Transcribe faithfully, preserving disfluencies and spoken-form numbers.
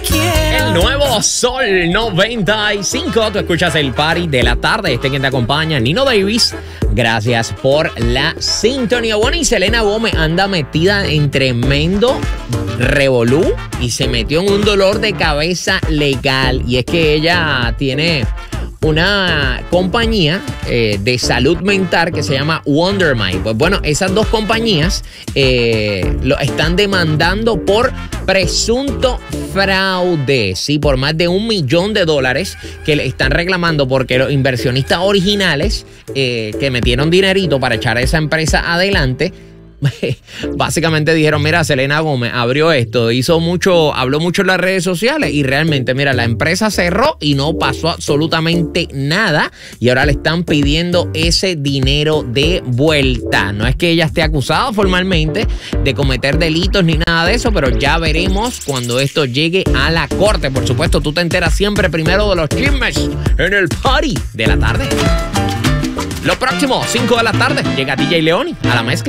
El nuevo Sol noventa y cinco. Tú escuchas el party de la tarde. Este quien te acompaña, Nino Davis. Gracias por la sintonía. Bueno, y Selena Gómez anda metida en tremendo revolú y se metió en un dolor de cabeza legal. Y es que ella tiene una compañía eh, de salud mental que se llama Wondermind. Pues bueno, esas dos compañías eh, lo están demandando por presunto fraude, sí, por más de un millón de dólares que le están reclamando porque los inversionistas originales eh, que metieron dinerito para echar a esa empresa adelante, básicamente dijeron, mira, Selena Gómez abrió esto, hizo mucho, habló mucho en las redes sociales y realmente, mira, la empresa cerró y no pasó absolutamente nada y ahora le están pidiendo ese dinero de vuelta. No es que ella esté acusada formalmente de cometer delitos ni nada de eso, pero ya veremos cuando esto llegue a la corte. Por supuesto, tú te enteras siempre primero de los chismes en el party de la tarde. Lo próximo, cinco de la tarde, llega D J Leoni a la mezcla.